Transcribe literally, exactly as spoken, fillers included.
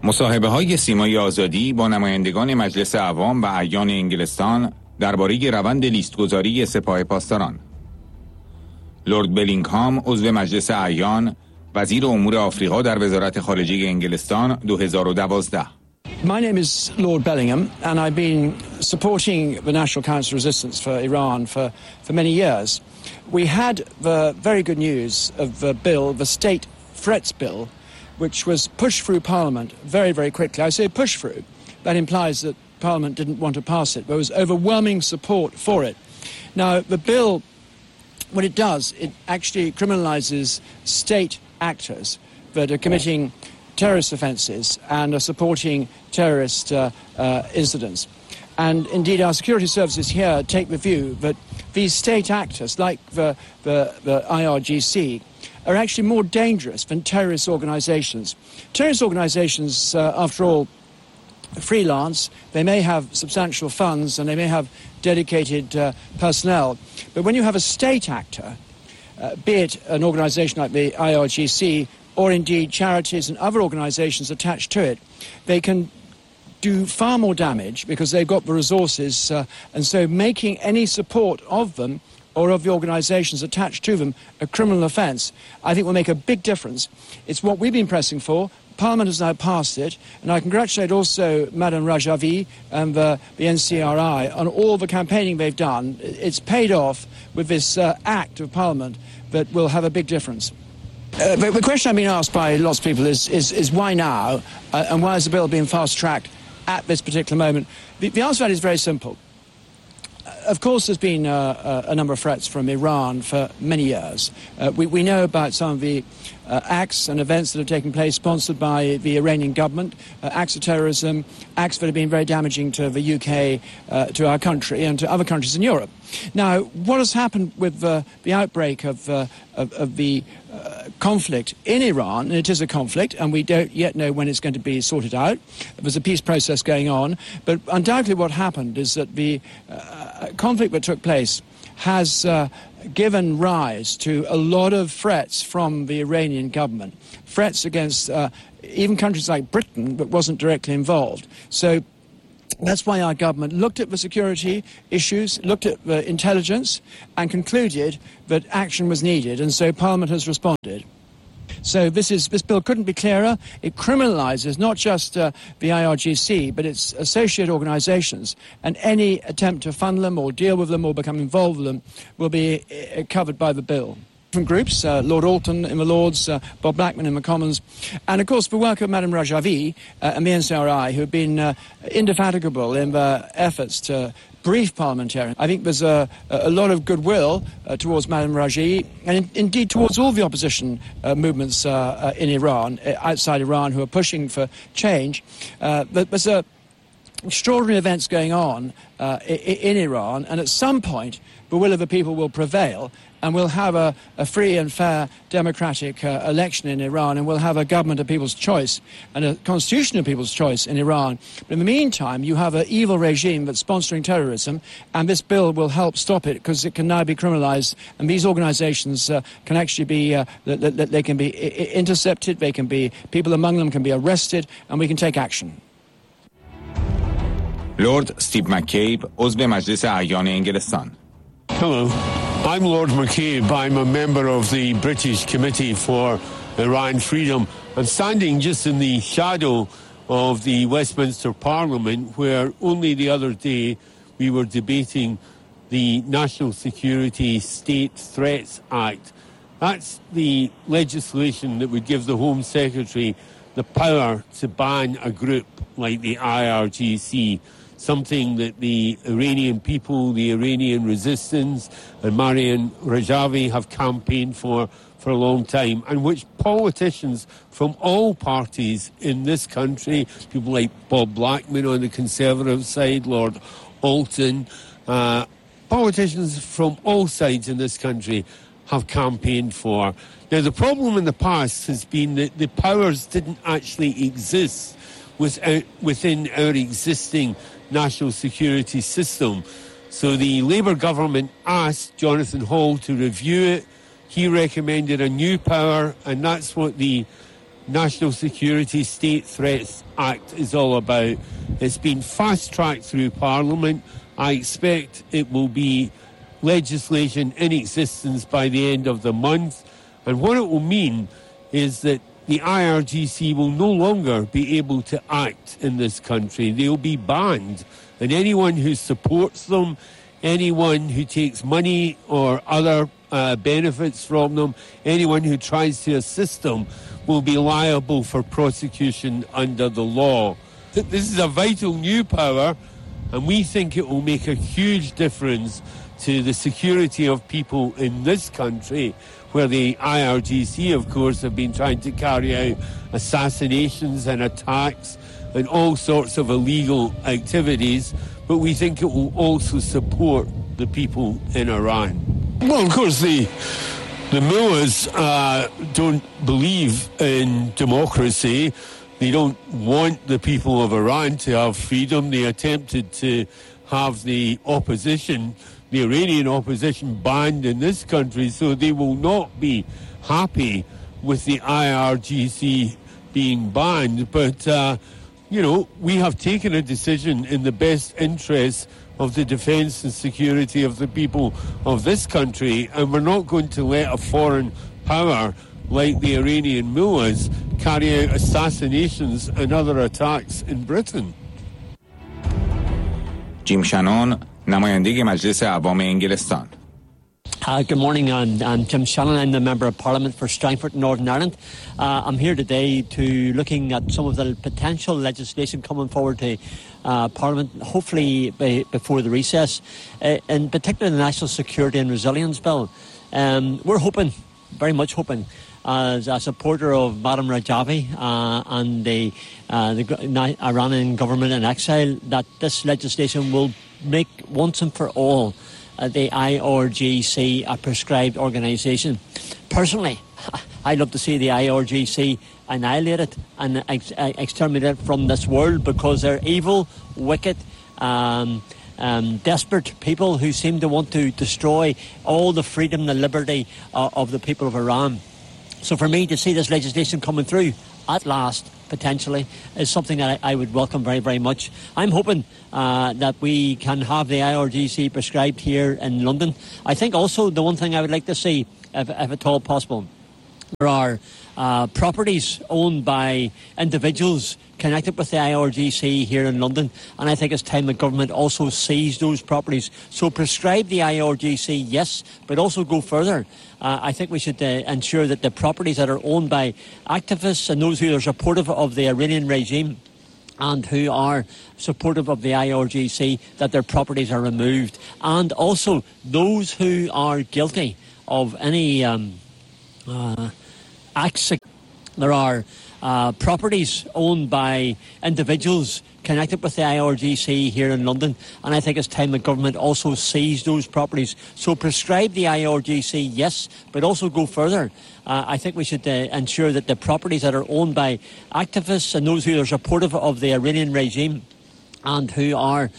مصاحبه های سیمای آزادی با نمایندگان مجلس اعوام و اعیان انگلستان درباره روند لیستگذاری سپاه پاسداران. لورد بلینگهام عضو مجلس اعیان، وزیر امور آفریقا در وزارت خارجه انگلستان دو هزار و دوازده. My name is Lord Bellingham, and I've been supporting the National Council Resistance for Iran for, for many years. We had the very good news of the bill, the State Threats Bill, which was pushed through Parliament very, very quickly. I say push through. That implies that Parliament didn't want to pass it. There was overwhelming support for it. Now, the bill, what it does, it actually criminalises state actors that are committing terrorist offences and are supporting terrorist uh, uh, incidents. And indeed, our security services here take the view that these state actors, like the, the, the I R G C, are actually more dangerous than terrorist organisations. Terrorist organisations, uh, after all, are freelance. They may have substantial funds and they may have dedicated uh, personnel. But when you have a state actor, uh, be it an organisation like the I R G C or indeed charities and other organisations attached to it, they can do far more damage because they've got the resources, uh, and so making any support of them or of the organisations attached to them a criminal offence, I think will make a big difference. It's what we've been pressing for. Parliament has now passed it, and I congratulate also Madame Rajavi and the, the N C R I on all the campaigning they've done. It's paid off with this uh, act of Parliament that will have a big difference. Uh, the, the question I've been asked by lots of people is, is, is why now, uh, and why is the bill being fast-tracked at this particular moment? The, the answer to that is very simple. Of course, there's been uh, a number of threats from Iran for many years. Uh, we, we know about some of the uh, acts and events that have taken place sponsored by the Iranian government, uh, acts of terrorism, acts that have been very damaging to the U K, uh, to our country and to other countries in Europe. Now, what has happened with uh, the outbreak of, uh, of, of the uh, conflict in Iran, and it is a conflict, and we don't yet know when it's going to be sorted out. There's a peace process going on, but undoubtedly what happened is that the uh, conflict that took place has uh, given rise to a lot of threats from the Iranian government, threats against uh, even countries like Britain that wasn't directly involved. So that's why our government looked at the security issues, looked at the intelligence, and concluded that action was needed, and so Parliament has responded. So this is this bill couldn't be clearer. It criminalises not just uh, the I R G C, but its associate organisations, and any attempt to fund them or deal with them or become involved with them will be uh, covered by the bill. Different groups, uh, Lord Alton in the Lords, uh, Bob Blackman in the Commons, and of course the work of Madame Rajavi uh, and the N C R I, who have been uh, indefatigable in their efforts to brief parliamentarians. I think there's a, a lot of goodwill uh, towards Madame Rajavi, and in, indeed towards all the opposition uh, movements uh, uh, in Iran, uh, outside Iran, who are pushing for change. Uh, but there's uh, extraordinary events going on uh, in, in Iran, and at some point the will of the people will prevail, and we'll have a, a free and fair democratic uh, election in Iran, and we'll have a government of people's choice and a constitution of people's choice in Iran. But in the meantime, you have an evil regime that's sponsoring terrorism, and this bill will help stop it because it can now be criminalised, and these organisations uh, can actually be, uh, they, they can be intercepted, they can be, people among them can be arrested, and we can take action. Lord Steve McCabe, عضو مجلس اعیان انگلستان. Hello, I'm Lord McCabe. I'm a member of the British Committee for Iran Freedom. I'm standing just in the shadow of the Westminster Parliament, where only the other day we were debating the National Security State Threats Act. That's the legislation that would give the Home Secretary the power to ban a group like the I R G C, something that the Iranian people, the Iranian resistance, and Mariam Rajavi have campaigned for for a long time, and which politicians from all parties in this country, people like Bob Blackman on the Conservative side, Lord Alton, uh, politicians from all sides in this country have campaigned for. Now, the problem in the past has been that the powers didn't actually exist without, within our existing national security system. So the Labour government asked Jonathan Hall to review it. He recommended a new power, and that's what the National Security State Threats Act is all about. It's been fast-tracked through Parliament. I expect it will be legislation in existence by the end of the month. And what it will mean is that the I R G C will no longer be able to act in this country. They'll be banned. And anyone who supports them, anyone who takes money or other uh, benefits from them, anyone who tries to assist them will be liable for prosecution under the law. This is a vital new power, and we think it will make a huge difference to the security of people in this country, where the I R G C, of course, have been trying to carry out assassinations and attacks and all sorts of illegal activities. But we think it will also support the people in Iran. Well, of course, the the mullahs uh, don't believe in democracy. They don't want the people of Iran to have freedom. They attempted to have the opposition, the Iranian opposition, banned in this country, so they will not be happy with the I R G C being banned. But, uh, you know, we have taken a decision in the best interest of the defence and security of the people of this country, and we're not going to let a foreign power like the Iranian mullahs carry out assassinations and other attacks in Britain. جیم شانون، نماینده مجلس عوام انگلستان. Uh, good morning, I'm, I'm Jim Shannon. I'm the Member of Parliament for Strangford, Northern Ireland. Uh, I'm here today to looking at some of the potential legislation coming forward to uh, Parliament, hopefully by, before the recess, uh, in particular the National Security and Resilience Bill. Um, we're hoping, very much hoping, as a supporter of Madam Rajavi uh, and the, uh, the Iranian government in exile, that this legislation will make once and for all Uh, the I R G C a prescribed organisation. Personally, I'd love to see the I R G C annihilated and ex- exterminated from this world, because they're evil, wicked, um, um, desperate people who seem to want to destroy all the freedom and liberty uh, of the people of Iran. So for me to see this legislation coming through at last, potentially, is something that I, I would welcome very, very much. I'm hoping uh, that we can have the I R G C prescribed here in London. I think also the one thing I would like to see, if, if at all possible, there are uh, properties owned by individuals connected with the I R G C here in London, and I think it's time the government also seized those properties. So prescribe the I R G C, yes, but also go further. Uh, I think we should uh, ensure that the properties that are owned by activists and those who are supportive of the Iranian regime and who are supportive of the I R G C, that their properties are removed. And also those who are guilty of any um, uh, acts. There are uh, properties owned by individuals connected with the I R G C here in London, and I think it's time the government also seized those properties. So prescribe the I R G C, yes, but also go further. Uh, I think we should uh, ensure that the properties that are owned by activists and those who are supportive of the Iranian regime and who are